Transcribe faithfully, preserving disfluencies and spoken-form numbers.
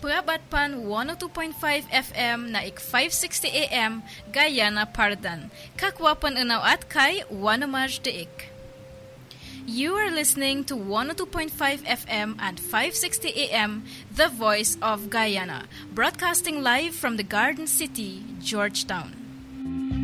Prabatpan one oh two point five F M na ik five sixty A M Guyana Pardan. Kakwapan unaw at kay Wanamaj Deik. You are listening to one oh two point five F M and five sixty A M, The Voice of Guyana, broadcasting live from the Garden City, Georgetown.